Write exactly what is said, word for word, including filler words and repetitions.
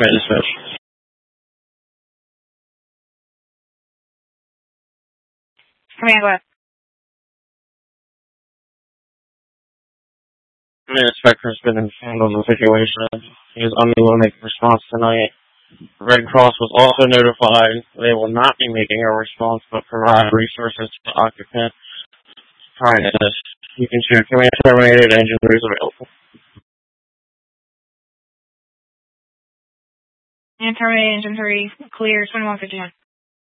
Transmit dispatch. Command, go ahead. Command Spectre has been informed of the situation. He is unable to make a response tonight. Red Cross was also notified they will not be making a response but provide resources to the occupant. Trying this. You can shoot command terminated, engine is available. And terminated, engine three, clear, twenty-one fifty-one.